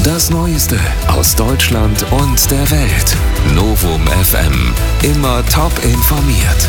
Das Neueste aus Deutschland und der Welt. Novum FM. Immer top informiert.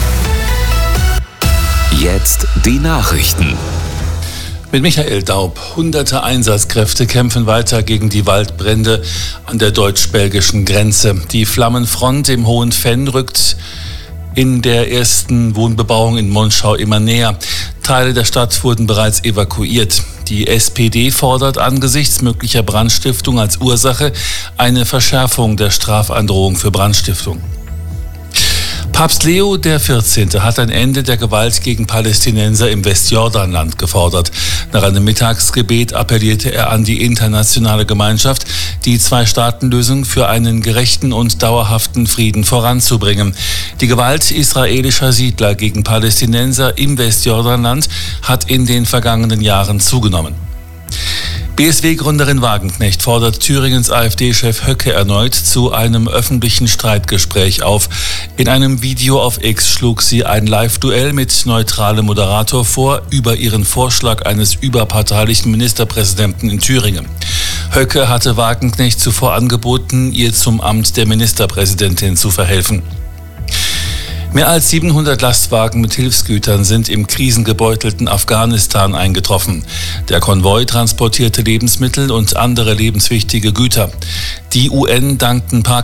Jetzt die Nachrichten. Mit Michael Daub. Hunderte Einsatzkräfte kämpfen weiter gegen die Waldbrände an der deutsch-belgischen Grenze. Die Flammenfront im Hohen Venn rückt in der ersten Wohnbebauung in Monschau immer näher. Teile der Stadt wurden bereits evakuiert. Die SPD fordert angesichts möglicher Brandstiftung als Ursache eine Verschärfung der Strafandrohung für Brandstiftung. Papst Leo XIV. Hat ein Ende der Gewalt gegen Palästinenser im Westjordanland gefordert. Nach einem Mittagsgebet appellierte er an die internationale Gemeinschaft, die Zwei-Staaten-Lösung für einen gerechten und dauerhaften Frieden voranzubringen. Die Gewalt israelischer Siedler gegen Palästinenser im Westjordanland hat in den vergangenen Jahren zugenommen. BSW-Gründerin Wagenknecht fordert Thüringens AfD-Chef Höcke erneut zu einem öffentlichen Streitgespräch auf. In einem Video auf X schlug sie ein Live-Duell mit neutralem Moderator vor über ihren Vorschlag eines überparteilichen Ministerpräsidenten in Thüringen. Höcke hatte Wagenknecht zuvor angeboten, ihr zum Amt der Ministerpräsidentin zu verhelfen. Mehr als 700 Lastwagen mit Hilfsgütern sind im krisengebeutelten Afghanistan eingetroffen. Der Konvoi transportierte Lebensmittel und andere lebenswichtige Güter. Die UN dankten